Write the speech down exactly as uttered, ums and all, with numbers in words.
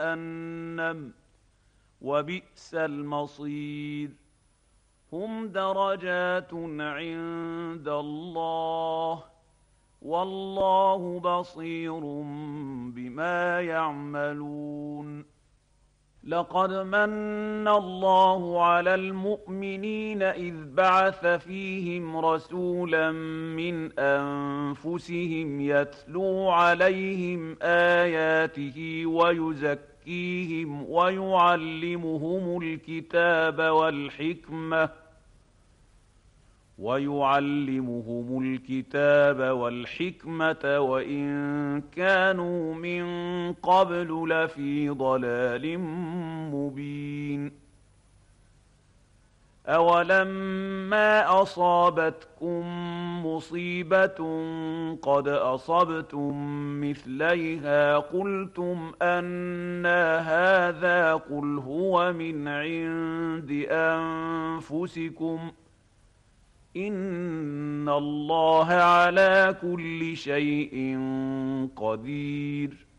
جهنم وبئس المصير هم درجات عند الله والله بصير بما يعملون لقد من الله على المؤمنين إذ بعث فيهم رسولا من أنفسهم يتلو عليهم آياته ويزكيهم ويعلمهم الكتاب والحكمة ويعلمهم الكتاب والحكمة وإن كانوا من قبل لفي ضلال مبين أولما أصابتكم مصيبة قد أصبتم مثليها قلتم أنى هذا قل هو من عند أنفسكم إن الله على كل شيء قدير